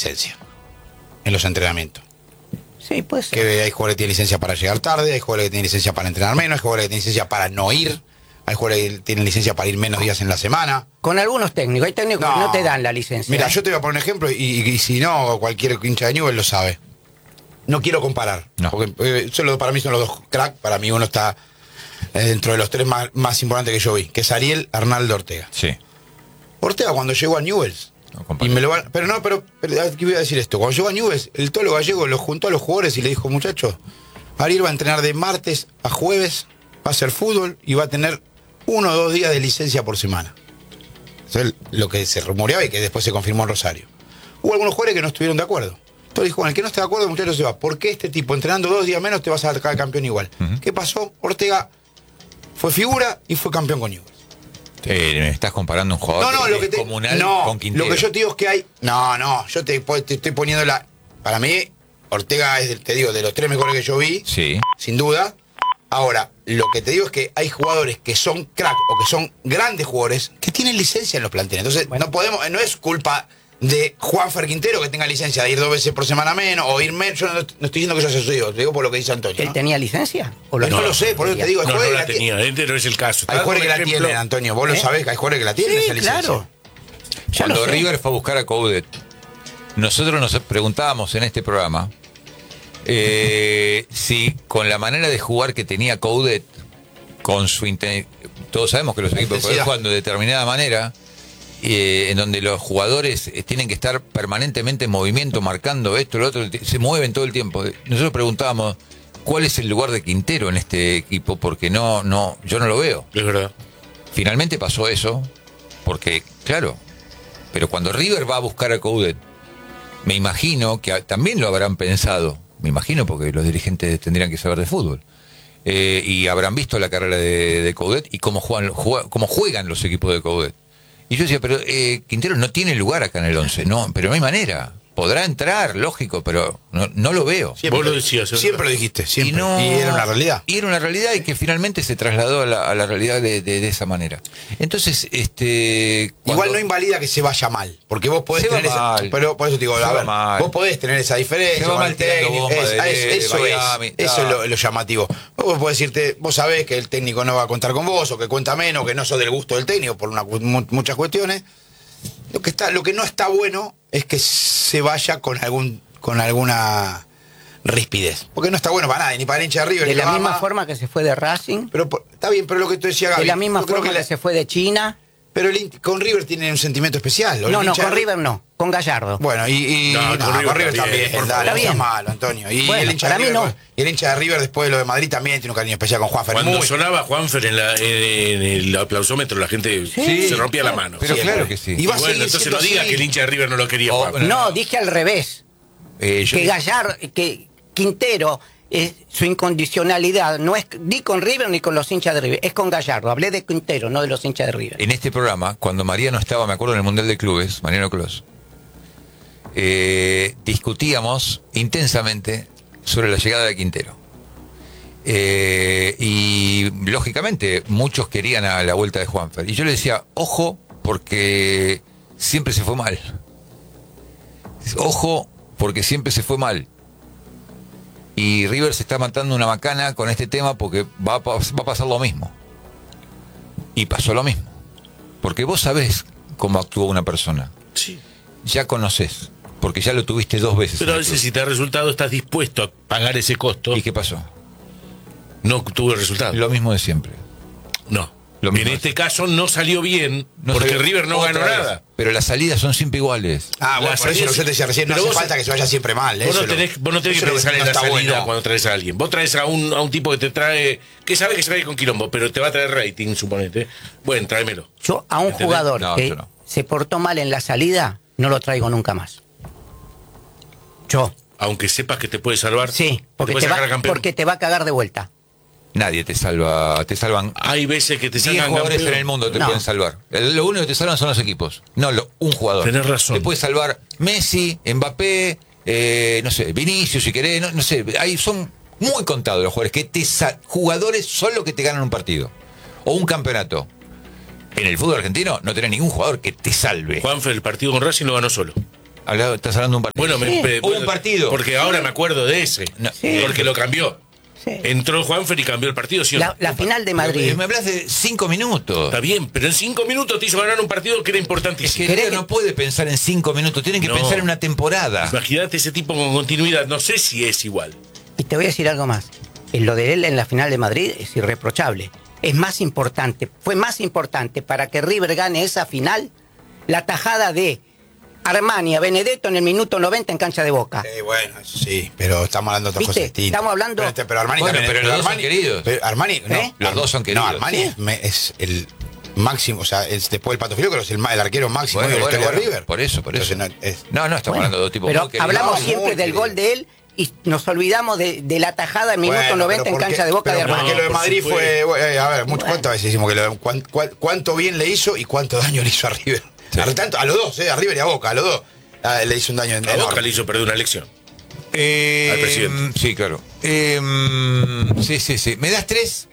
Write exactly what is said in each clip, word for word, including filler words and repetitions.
licencia en los entrenamientos. Sí, pues. Que hay jugadores que tienen licencia para llegar tarde, hay jugadores que tienen licencia para entrenar menos, hay jugadores que tienen licencia para no ir, hay jugadores que tienen licencia para ir menos días en la semana. Con algunos técnicos, hay técnicos No. que no te dan la licencia. Mira, ¿eh? yo te voy a poner un ejemplo y, y, y si no, cualquier hincha de Newell's lo sabe. No quiero comparar, No. porque eh, solo para mí son los dos crack, para mí uno está eh, dentro de los tres más, más importantes que yo vi, que es Ariel Arnaldo Ortega. Sí. Ortega cuando llegó a Newell's, No, y compadre. me lo van, pero no, pero, pero aquí voy a decir esto, cuando llegó a Newell's, el Tolo Gallego lo juntó a los jugadores y le dijo, muchachos, Ariel va a entrenar de martes a jueves, va a hacer fútbol y va a tener uno o dos días de licencia por semana. Eso es lo que se rumoreaba y que después se confirmó en Rosario. Hubo algunos jugadores que no estuvieron de acuerdo. Entonces dijo, bueno, el que no esté de acuerdo, muchachos, se va. ¿Por qué este tipo, entrenando dos días menos, te vas a sacar campeón igual? Uh-huh. ¿Qué pasó? Ortega fue figura y fue campeón con Newell's. Eh, me estás comparando un jugador No, no, lo que te, comunal no, con Quintero. lo que yo te digo es que hay... No, no, yo te, te estoy poniendo la... Para mí, Ortega es, te digo, de los tres mejores que yo vi, Sí. sin duda. Ahora, lo que te digo es que hay jugadores que son crack o que son grandes jugadores que tienen licencia en los planteles. Entonces, Bueno. no podemos, no es culpa de Juanfer Quintero que tenga licencia de ir dos veces por semana menos o ir menos. Yo no, no estoy diciendo que eso haya sucedido, te digo por lo que dice Antonio. ¿Él ¿no? tenía licencia? ¿O No, lo sé, por eso te digo, hay No, no jugadores la que la tienen. tenía, este no es el caso. Hay Te jugadores que doy la un ejemplo. tienen, Antonio. Vos lo ¿Eh? sabés que hay jugadores que la tienen Sí, esa licencia. claro. Ya Cuando lo sé. River fue a buscar a Coudet, nosotros nos preguntábamos en este programa eh, si con la manera de jugar que tenía Coudet, con su inte- todos sabemos que los equipos Intensidad. juegan de determinada manera, eh, en donde los jugadores eh, tienen que estar permanentemente en movimiento, marcando esto, lo otro, se mueven todo el tiempo. Nosotros preguntábamos cuál es el lugar de Quintero en este equipo, porque no, no, yo no lo veo. Es verdad. Finalmente pasó eso, porque, claro, pero cuando River va a buscar a Coudet, me imagino que a- también lo habrán pensado, me imagino porque los dirigentes tendrían que saber de fútbol, eh, y habrán visto la carrera de, de Coudet y cómo juegan, juega- cómo juegan los equipos de Coudet. Y yo decía, pero eh, Quintero no tiene lugar acá en el once, no, pero no hay manera. Podrá entrar, lógico, pero no, no lo veo. Siempre, Vos lo decías, ¿eh? Siempre lo dijiste, siempre. Y, no- Y era una realidad. Y era una realidad y que finalmente se trasladó a la, a la realidad de, de- de esa manera. Entonces, este. cuando- Igual no invalida que se vaya mal, porque vos podés Se va tener esa, mal. pero por eso te digo, Se a va ver, mal. vos podés tener esa diferencia, Se va con mal el tirando técnico, bomba es- de- es- de eso Miami, es, eso ah. es lo, lo llamativo. Vos podés decirte, vos sabés que el técnico no va a contar con vos, o que cuenta menos, que no sos del gusto del técnico por una, cu- mu- muchas cuestiones. Lo que está, lo que no está bueno es que se vaya con algún, con alguna rispidez. Porque no está bueno para nadie, ni para el hincha de River, De ni la para misma Bama. forma que se fue de Racing, Pero por- está bien, pero lo que tú decías, Gaby, de la misma yo creo forma que, la- se fue de China. pero el, hin- con River tiene un sentimiento especial. o el No, no, hincha con de- River no, con Gallardo. Bueno, y, y No, no, con River con River también, también, por dale, favor. no seas Está bien. malo, Antonio. Y Bueno, el hincha de para mí River, no. y el hincha de River después de lo de Madrid también tiene un cariño especial con Juanfer. Cuando Muy- sonaba Juanfer en, la, en el aplausómetro, la gente Sí, se rompía la mano. Pero siempre. claro que sí. Y va a bueno, seguir entonces siendo no diga así. que el hincha de River no lo quería, Oh, Juanfer. No, dije al revés. Eh, yo- Que Gallardo, que Quintero, eh, su incondicionalidad no es ni con River ni con los hinchas de River, es con Gallardo. Hablé de Quintero, no de los hinchas de River. En este programa, cuando Mariano estaba, me acuerdo, en el Mundial de Clubes, Mariano Clos, eh, discutíamos intensamente sobre la llegada de Quintero. Eh, y lógicamente muchos querían a la vuelta de Juanfer. Y yo le decía, ojo, porque siempre se fue mal. Ojo, porque siempre se fue mal. Y River se está matando una macana con este tema porque va a, pas- va a pasar lo mismo. Y pasó lo mismo. Porque vos sabés cómo actúa una persona. Sí. Ya conoces. Porque ya lo tuviste dos veces. Pero a en el veces club. si te da resultado estás dispuesto a pagar ese costo. ¿Y qué pasó? No tuvo el resultado. Lo mismo de siempre. No. Lo en mismo este es. caso no salió bien No porque salió River no otra ganó vez. nada. Pero las salidas son siempre iguales. Ah, bueno, Las por eso salidas- yo te decía recién, no pero hace vos- falta que se vaya siempre mal. Vos eso no es lo- tenés, vos no tenés que eso es lo pensar en no la está salida bueno. cuando traes a alguien. Vos traes a un, a un tipo que te trae, que sabe que se va a ir con quilombo, pero te va a traer rating, suponete. Bueno, tráemelo. Yo a un ¿Entendés? jugador No, que yo no. se portó mal en la salida, no lo traigo nunca más. Yo, Aunque sepas que te puede salvar. sí, porque te te, puede sacar va, a campeón. porque te va a cagar de vuelta. Nadie te salva. Te salvan. Hay veces que te diez sacan jugadores campeón. en el mundo te No. pueden salvar. El- Lo único que te salvan son los equipos. No, lo- un jugador. Tenés razón. Te puede salvar Messi, Mbappé, eh, no sé, Vinicius si querés. No, no sé, ahí son muy contados los jugadores. Que te sa- jugadores son los que te ganan un partido. O un campeonato. En el fútbol argentino no tenés ningún jugador que te salve. Juanfer, el partido con Racing lo ganó solo. Hablado- estás hablando de un partido. Bueno, me, Sí. me- Hubo un partido. Porque ahora me acuerdo de ese. No. Sí. Porque lo cambió. Sí. Entró Juanfer y cambió el partido, ¿sí o La, no? la final de Madrid. Pero me hablas de cinco minutos. Está bien, pero en cinco minutos te hizo ganar un partido que era Es importantísimo. que ¿Querés River que- no puede pensar en cinco minutos, tienen que No. pensar en una temporada. Imagínate ese tipo con continuidad. No sé si es igual. Y te voy a decir algo más. En lo de él en la final de Madrid es irreprochable. Es más importante, fue más importante para que River gane esa final la tajada de Armani a Benedetto en el minuto noventa en cancha de Boca. Sí, bueno, eso sí, pero estamos hablando de otras ¿Viste? cosas distintas. Estamos hablando- Pero, este- pero Armani Bueno, también. pero los dos son Armani, queridos. pero Armani, no. ¿Eh? Los dos son queridos. No, Armani Sí. es, me- es el máximo, o sea, es después del Pato Filo, creo que es el, ma- el arquero máximo Bueno, de la bueno, historia bueno, de River. por eso, por eso. Entonces, no, es- No, no, estamos Bueno, hablando de dos tipos pero muy queridos. hablamos No, siempre muy del querido. gol de él y nos olvidamos de, de la tajada en minuto Bueno, noventa pero en porque- cancha de Boca pero de Armani. Porque lo de por Madrid supuesto. fue, bueno, eh, a ver, mucho, Bueno. ¿cuántas veces decimos que lo, cuán- cuán- cuánto bien le hizo y cuánto daño le hizo a River? Sí. A, tanto, a los dos, eh, a River y a Boca, a los dos. Ah, le hizo un daño A enorme. Boca le hizo perder una elección. Eh, Al presidente. Sí, claro. Eh, sí, sí, sí. ¿Me das tres?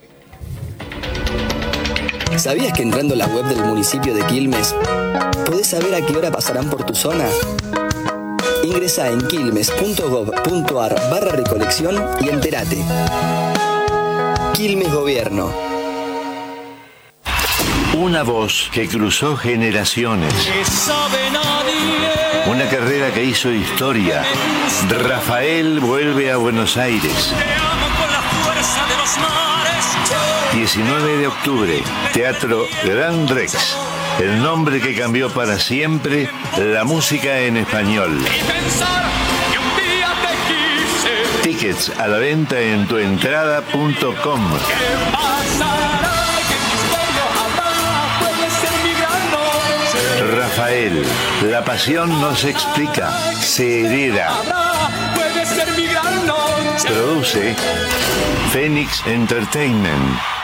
¿Sabías que entrando a la web del municipio de Quilmes podés saber a qué hora pasarán por tu zona? Ingresa en quilmes.gov.ar barra recolección y entérate. Quilmes Gobierno. Una voz que cruzó generaciones. Una carrera que hizo historia. Rafael vuelve a Buenos Aires. diecinueve de octubre, Teatro Gran Rex. El nombre que cambió para siempre la música en español. Tickets a la venta en tuentrada punto com. Rafael, la pasión no se explica, se hereda. Produce Phoenix Entertainment.